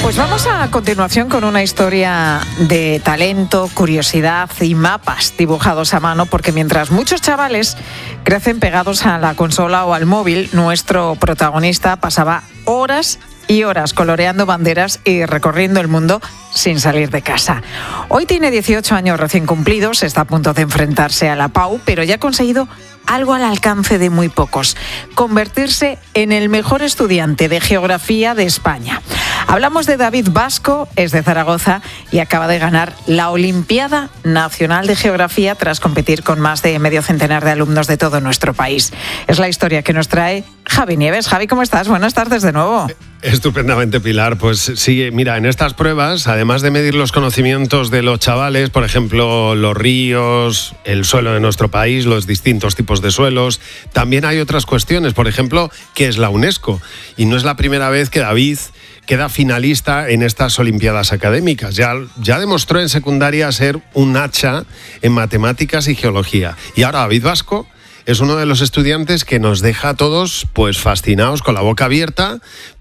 Pues vamos a continuación con una historia de talento, curiosidad y mapas dibujados a mano, porque mientras muchos chavales crecen pegados a la consola o al móvil, nuestro protagonista pasaba horas y horas coloreando banderas y recorriendo el mundo sin salir de casa. Hoy tiene 18 años recién cumplidos, está a punto de enfrentarse a la PAU, pero ya ha conseguido algo al alcance de muy pocos: convertirse en el mejor estudiante de geografía de España. Hablamos de David Vasco, es de Zaragoza y acaba de ganar la Olimpiada Nacional de Geografía tras competir con más de medio centenar de alumnos de todo nuestro país. Es la historia que nos trae Javi Nieves. Javi, ¿cómo estás? Buenas tardes de nuevo. Estupendamente, Pilar. Pues sí, mira, en estas pruebas, además de medir los conocimientos de los chavales, por ejemplo, los ríos, el suelo de nuestro país, los distintos tipos de suelos, también hay otras cuestiones. Por ejemplo, ¿qué es la UNESCO? Y no es la primera vez que David queda finalista en estas Olimpiadas académicas. Ya demostró en secundaria ser un hacha en matemáticas y geología. Y ahora David Vasco es uno de los estudiantes que nos deja a todos pues fascinados, con la boca abierta,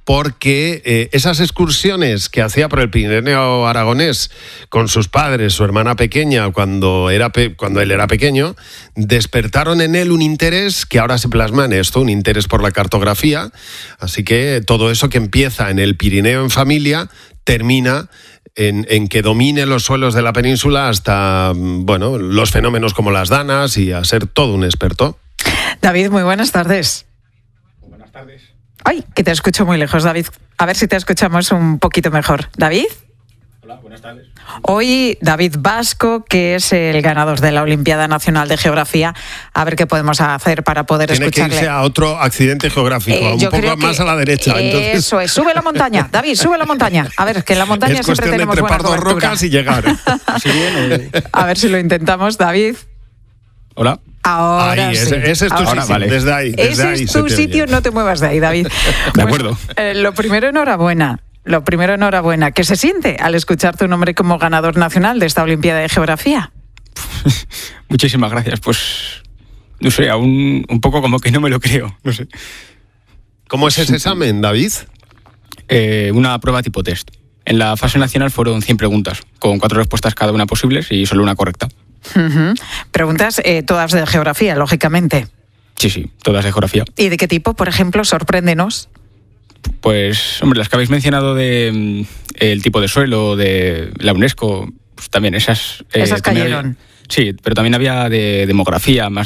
porque esas excursiones que hacía por el Pirineo aragonés con sus padres, su hermana pequeña, cuando él era pequeño, despertaron en él un interés que ahora se plasma en esto, un interés por la cartografía. Así que todo eso que empieza en el Pirineo en familia termina en que domine los suelos de la península hasta, bueno, los fenómenos como las danas y a ser todo un experto. David, muy buenas tardes. Buenas tardes. Ay, que te escucho muy lejos, David. A ver si te escuchamos un poquito mejor. ¿David? Hola, buenas tardes. Hoy David Vasco, que es el ganador de la Olimpiada Nacional de Geografía, a ver qué podemos hacer para poder escucharle. Tiene que irse a otro accidente geográfico, un poco más a la derecha. Entonces... Eso es, sube la montaña, David, sube la montaña. A ver, que en la montaña es siempre tenemos buena cobertura. Es cuestión de trepar 2 rocas y llegar. ¿Sí bien? A ver si lo intentamos, David. Hola. Ahora ahí, sí. Ese es tu sitio, vale. desde ahí. Ese ahí es tu sitio, no te muevas de ahí, David. De acuerdo. Lo primero, enhorabuena. ¿Qué se siente al escuchar tu nombre como ganador nacional de esta Olimpiada de Geografía? Muchísimas gracias. Pues, no sé, aún un poco como que no me lo creo. No sé. ¿Cómo es ese examen, David? Una prueba tipo test. En la fase nacional fueron 100 preguntas, con 4 respuestas cada una posibles y solo una correcta. Uh-huh. Preguntas todas de geografía, lógicamente. Sí, todas de geografía. ¿Y de qué tipo, por ejemplo? Sorpréndenos. Pues, hombre, las que habéis mencionado de el tipo de suelo, de la UNESCO, pues también esas... Esas cayeron. Sí, pero también había de demografía, más